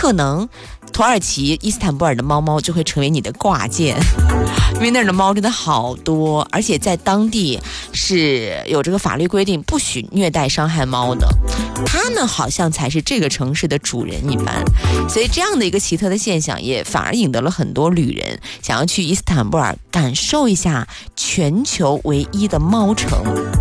可能土耳其伊斯坦布尔的猫猫就会成为你的挂件，因为那儿的猫真的好多，而且在当地是有这个法律规定不许虐待伤害猫的，它呢好像才是这个城市的主人一般，所以这样的一个奇特的现象也反而引得了很多旅人想要去伊斯坦布尔感受一下全球唯一的猫城。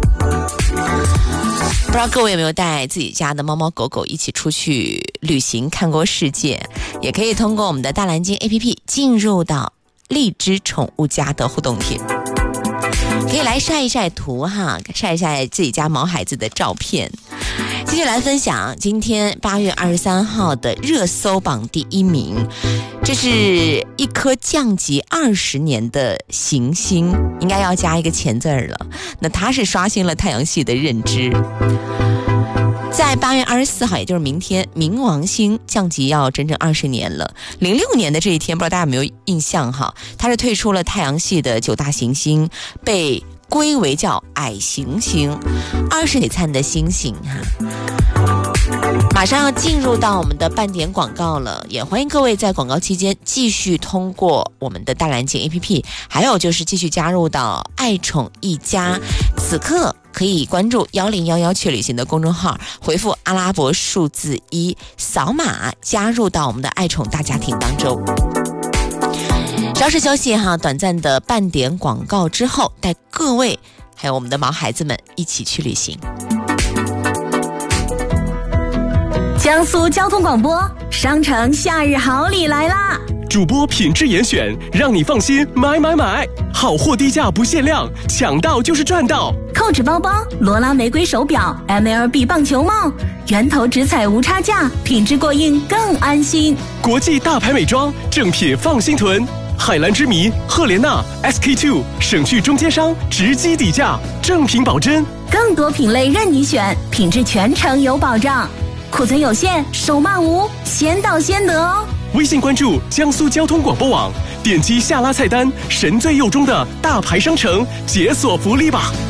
不知道各位有没有带自己家的猫猫狗狗一起出去旅行看过世界，也可以通过我们的大蓝鲸 APP 进入到荔枝宠物家的互动帖，可以来晒一晒图哈，晒一晒自己家毛孩子的照片。继续来分享今天8月23号的热搜榜第1名，这是一颗降级20年的行星，应该要加一个前字了。那它是刷新了太阳系的认知。在8月24号，也就是明天，冥王星降级要整整20年了。06年的这一天，不知道大家有没有印象哈？它是退出了太阳系的9大行星，被归为叫矮行星，20璀璨的星星哈。马上要进入到我们的半点广告了，也欢迎各位在广告期间继续通过我们的大蓝鲸 APP， 还有就是继续加入到爱宠一家。此刻可以关注1011去旅行的公众号，回复阿拉伯数字1，扫码加入到我们的爱宠大家庭当中。稍事休息哈，短暂的半点广告之后，带各位还有我们的毛孩子们一起去旅行。 江苏交通广播，商城夏日好礼来啦！ 主播品质严选，让你放心买买买，好货低价不限量，抢到就是赚到。 扣纸包包、罗拉玫瑰手表、MLB 棒球帽，源头直采无差价，品质过硬更安心。 国际大牌美妆，正品放心囤。海蓝之谜、赫莲娜、SK2 省去中间商，直击底价，正品保真。 更多品类任你选，品质全程有保障。库存有限，手慢无，先到先得哦。 微信关注江苏交通广播网，点击下拉菜单，神最右中的大牌商城，解锁福利吧。